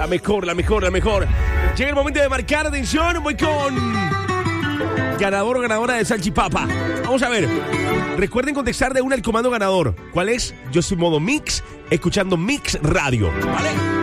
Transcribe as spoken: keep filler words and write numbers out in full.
La mejor, la mejor, la mejor. Llega el momento de marcar, atención, voy con ganador o ganadora de Salchipapa. Vamos a ver. Recuerden contestar de una al comando ganador. ¿Cuál es? Yo soy modo Mix, escuchando Mix Radio. ¿Vale?